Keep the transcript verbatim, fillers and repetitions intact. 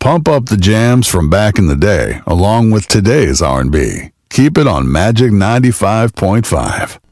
Pump up the jams from back in the day, along with today's R and B. Keep it on Magic ninety-five point five.